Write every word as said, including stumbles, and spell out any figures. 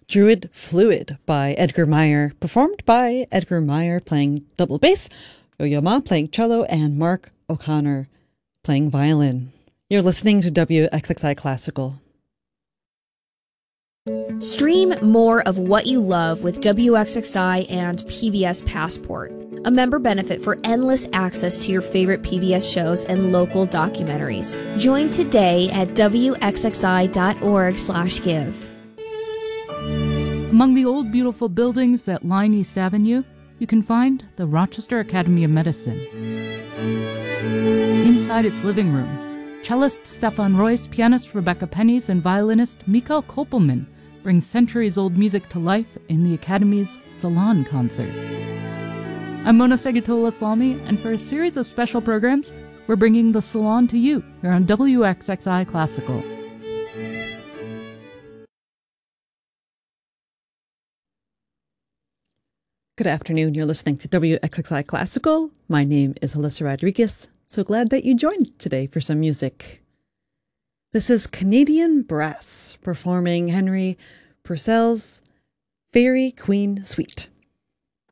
Druid Fluid by Edgar Meyer, performed by Edgar Meyer playing double bass, Yo-Yo Ma playing cello, and Mark O'Connor playing violin. You're listening to W X X I Classical. Stream more of what you love with W X X I and P B S Passport, a member benefit for endless access to your favorite P B S shows and local documentaries. Join today at W X X I dot org slash give. Among the old beautiful buildings that line East Avenue, you can find the Rochester Academy of Medicine. Inside its living room, cellist Stefan Royce, pianist Rebecca Pennies, and violinist Mikhail Kopelman bring centuries-old music to life in the Academy's Salon Concerts. I'm Mona Segatola-Salmi, and for a series of special programs, we're bringing the Salon to you here on W X X I Classical. Good afternoon. You're listening to W X X I Classical. My name is Alyssa Rodriguez. So glad that you joined today for some music. This is Canadian Brass performing Henry Purcell's Fairy Queen Suite.